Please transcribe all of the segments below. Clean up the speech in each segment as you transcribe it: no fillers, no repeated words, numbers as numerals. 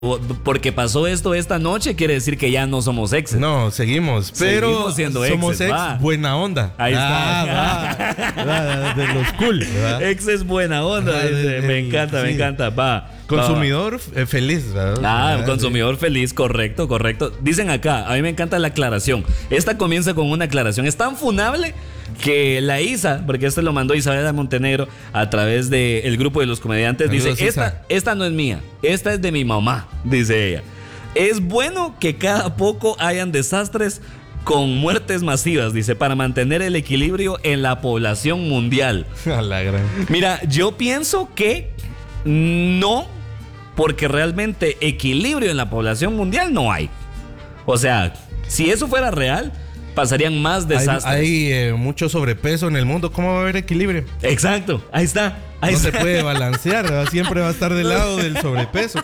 porque pasó esto esta noche, quiere decir que ya no somos exes. No, seguimos, pero Seguimos siendo somos exes, ex va. buena onda. Ahí está. Va, de los cool. ¿Verdad? Ex es buena onda, dice. Me encanta, sí. me encanta. Va. Consumidor feliz, ¿verdad? Consumidor feliz, correcto. Dicen acá, a mí me encanta la aclaración. Esta comienza con una aclaración. Es tan funable que la Isa, porque esto lo mandó Isabela Montenegro a través del grupo de los comediantes, Saludos, dice, Isa. esta no es mía, esta es de mi mamá, dice ella. Es bueno que cada poco hayan desastres con muertes masivas, dice, para mantener el equilibrio en la población mundial. A la gran. Mira, yo pienso que no, porque realmente equilibrio en la población mundial no hay. O sea, si eso fuera real, pasarían más desastres. Hay mucho sobrepeso en el mundo. ¿Cómo va a haber equilibrio? Exacto, ahí está. No se puede balancear, ¿verdad? Siempre va a estar del lado del sobrepeso.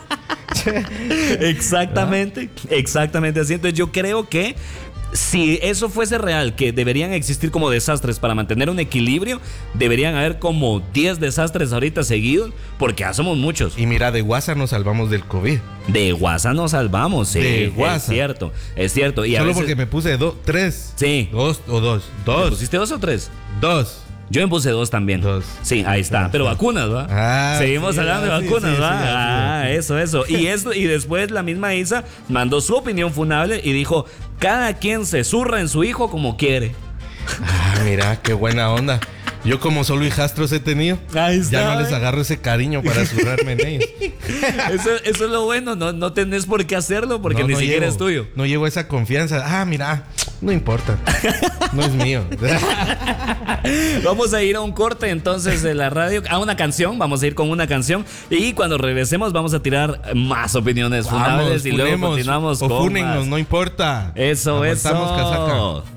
Exactamente así. Entonces yo creo que si eso fuese real, que deberían existir como desastres para mantener un equilibrio, deberían haber como 10 desastres ahorita seguidos, porque ya somos muchos. Y mira, de WhatsApp nos salvamos del COVID. De WhatsApp nos salvamos, sí. De WhatsApp. Es cierto. Y Solo a veces, porque me puse 3. Sí. 2 o 2. ¿te 2. pusiste 2 o 3? 2. Yo me puse 2 también. 2. Sí, ahí está. Pero vacunas, ¿va? Seguimos sí, hablando de sí, vacunas, sí, ¿va? sí, Eso. Y después la misma Isa mandó su opinión funable y dijo: cada quien se zurra en su hijo como quiere. Mira, qué buena onda. Yo como solo hijastros he tenido, Ahí está, ya no les agarro ese cariño para zurrarme en ellos. Eso es lo bueno, no tenés por qué hacerlo porque ni siquiera es tuyo. No llevo esa confianza. Mira, no importa. No es mío. Vamos a ir a un corte entonces de la radio, a una canción, vamos a ir con una canción y cuando regresemos vamos a tirar más opiniones funables y luego continuamos o con fúnennos, más. no importa. Eso. Aguantamos casaca.